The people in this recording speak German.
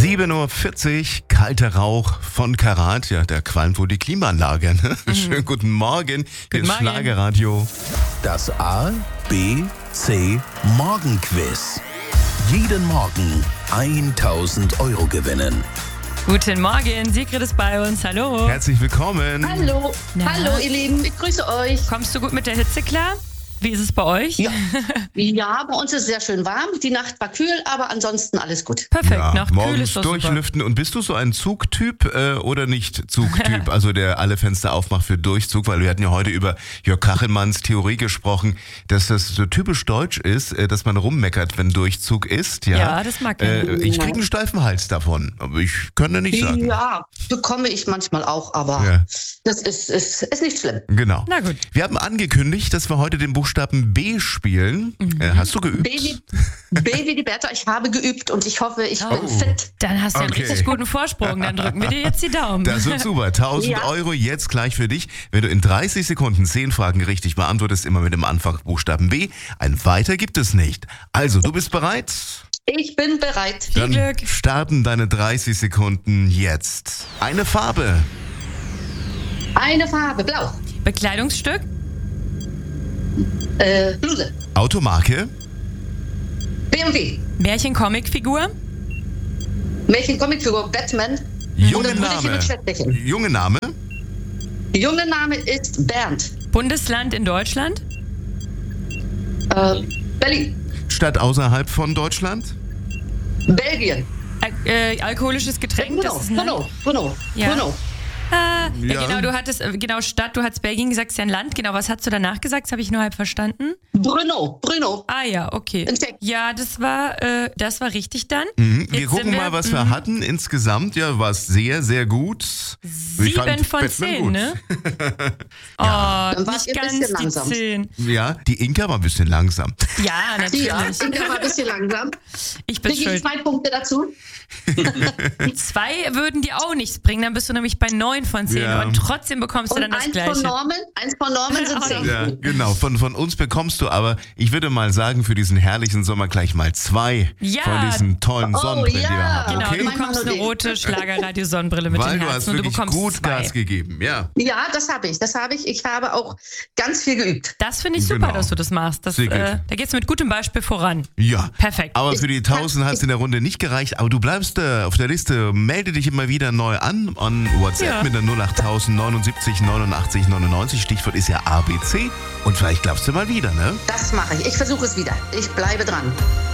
7:40 Uhr, kalter Rauch von Karat. Ja, da qualmt wohl die Klimaanlage. Ne? Schönen guten Morgen. Hier ist Schlagerradio. Das A, B, C Morgenquiz. Jeden Morgen 1.000 € gewinnen. Guten Morgen, Sigrid ist bei uns. Hallo. Herzlich willkommen. Hallo, hallo ihr Lieben, ich grüße euch. Kommst du gut mit der Hitze klar? Wie ist es bei euch? Ja, ja, bei uns ist es sehr schön warm. Die Nacht war kühl, aber ansonsten alles gut. Perfekt, Ja, noch kühl morgens ist doch super. durchlüften. Und bist du so ein Zugtyp oder nicht Zugtyp? Also der alle Fenster aufmacht für Durchzug, weil wir hatten ja heute über Jörg Kachelmanns Theorie gesprochen, dass das so typisch deutsch ist, dass man rummeckert, wenn Durchzug ist. Ja, das mag ich. Ich kriege einen steifen Hals davon, aber ich könnte nicht sagen. Ja, bekomme ich manchmal auch, aber Ja. das ist nicht schlimm. Genau. Na gut. Wir haben angekündigt, dass wir heute den Buchstaben B spielen. Hast du geübt? Baby die Bertha, ich habe geübt und ich hoffe, ich bin fit. Dann hast du einen Okay. richtig guten Vorsprung. Dann drücken wir dir jetzt die Daumen. Das wird super. 1.000 Ja. € jetzt gleich für dich. Wenn du in 30 Sekunden 10 Fragen richtig beantwortest, immer mit dem Anfangsbuchstaben B. Ein weiter gibt es nicht. Also, du bist bereit? Ich bin bereit. Viel Dann Glück. starten deine 30 Sekunden jetzt. Eine Farbe. Eine Farbe, blau. Bekleidungsstück, Bluse. Automarke. BMW. Märchen-Comicfigur, Märchen-Comicfigur, Batman. Junge Oder Brüderchen Name. und Schwätzchen. Junge Name. Junge Name ist Bernd. Bundesland in Deutschland, Berlin. Stadt außerhalb von Deutschland. Belgien. alkoholisches Getränk. Das ist ein Land. Bruno. Ja. Ja, Ja. genau, du hattest Stadt, du hattest Belgien gesagt, ist ja ein Land. Genau, was hast du danach gesagt? Das habe ich nur halb verstanden. Bruno. Ah ja, okay. In Tschechien. Ja, das war richtig dann. Wir Jetzt gucken sind mal, was wir hatten. Insgesamt, ja, war es sehr, sehr gut. 7 von 10, ne? Oh, Dann wart nicht ihr ein ganz bisschen die langsam. 10. Ja, die Inka war ein bisschen langsam. Ja, natürlich. Ja, ich bin mal ein bisschen langsam. Ich bin Kriege ich schuld. 2 Punkte dazu? 2 würden dir auch nichts bringen, dann bist du nämlich bei 9 von 10 Ja. und trotzdem bekommst du Und dann das eins Gleiche. von Norman sind 10. Ja, genau. Von uns bekommst du aber, ich würde mal sagen, für diesen herrlichen Sommer gleich mal 2 Ja. von diesen tollen Oh, Sonnenbrillen, die wir ja. haben. Genau, Okay? du bekommst eine rote Schlagerradio-Sonnenbrille mit Weil dem du hast Herzen und du wirklich bekommst gut 2. Gas gegeben, ja. Ja, das habe ich. Ich habe auch ganz viel geübt. Das finde ich super, Genau. dass du das machst. Das, Sigrid. da geht's mit gutem Beispiel voran. Ja. Perfekt. Aber für die 1.000 hat es in der Runde nicht gereicht. Aber du bleibst auf der Liste. Melde dich immer wieder neu an WhatsApp Ja. mit der 08000 79 89 99. Stichwort ist ja ABC. Und vielleicht klappst du mal wieder, ne? Das mache ich. Ich versuche es wieder. Ich bleibe dran.